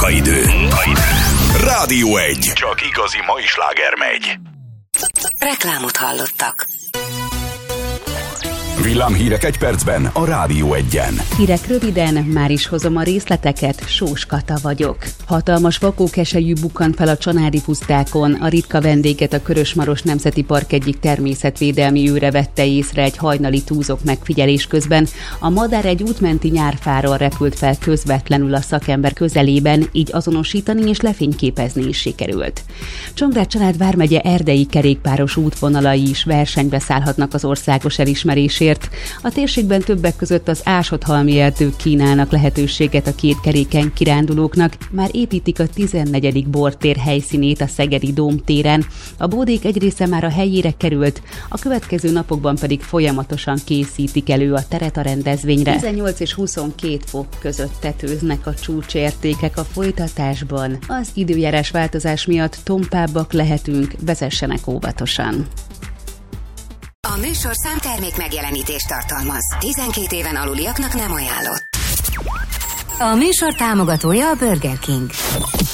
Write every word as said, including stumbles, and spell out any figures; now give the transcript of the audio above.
Idő. Rádió egy. Csak igazi mai sláger megy. Reklámot hallottak. Villámhírek egy percben a Rádió egyen. Hírek röviden, már is hozom a részleteket, Sós Kata vagyok. Hatalmas vakókeselyű bukkant fel a csanádi pusztákon. A ritka vendéget a Körösmaros Nemzeti Park egyik természetvédelmi őre vette észre egy hajnali túzok megfigyelés közben. A madár egy útmenti nyárfáról repült fel közvetlenül a szakember közelében, így azonosítani és lefényképezni is sikerült. Csongrád család vármegye erdei kerékpáros útvonalai is versenybe szállhatnak az országos elismerésért. A térségben többek között az Ásodhalmi erdők kínálnak lehetőséget a két keréken kirándulóknak. Már építik a tizennegyedik bortér helyszínét a Szegedi Dóm téren. A bódék egy része már a helyére került, a következő napokban pedig folyamatosan készítik elő a teret a rendezvényre. tizennyolc és huszonkét fok között tetőznek a csúcsértékek a folytatásban. Az időjárás változás miatt tompábbak lehetünk, vezessenek óvatosan. A műsorszám termék megjelenítést tartalmaz. tizenkét éven aluliaknak nem ajánlott. A műsor támogatója a Burger King.